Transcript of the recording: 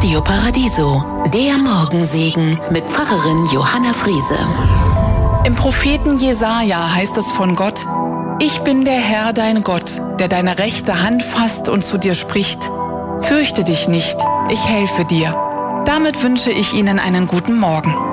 Radio Paradiso, der Morgensegen mit Pfarrerin Johanna Friese. Im Propheten Jesaja heißt es von Gott: Ich bin der Herr, dein Gott, der deine rechte Hand fasst und zu dir spricht: Fürchte dich nicht, ich helfe dir. Damit wünsche ich Ihnen einen guten Morgen.